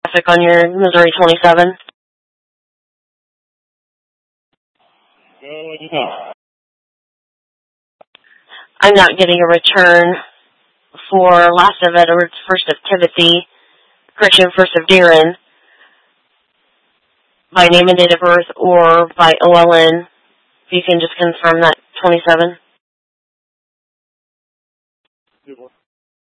traffic on your Missouri 27. I'm not getting a return for last of Edwards, first of Timothy, Christian, first of Darren, by name and date of birth or by OLN. If you can just confirm that 27.